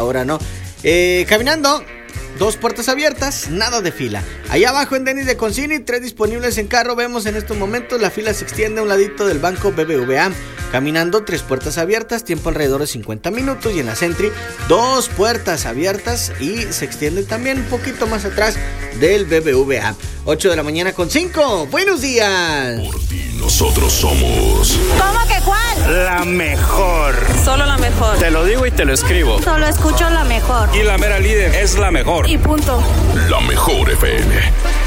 Ahora no. Caminando, 2 puertas abiertas, nada de fila. Allá abajo en Denis de Concini, 3 disponibles en carro. Vemos en estos momentos la fila se extiende a un ladito del banco BBVA. Caminando, 3 puertas abiertas, tiempo alrededor de 50 minutos. Y en la Sentry, 2 puertas abiertas y se extiende también un poquito más atrás del BBVA. 8 de la mañana con 5. Buenos días. Por ti nosotros somos. ¿Cómo que cuál? La mejor. Solo la mejor. Te lo digo y te lo escribo. Solo escucho la mejor. Y la mera líder es la mejor. Y punto. La mejor FM.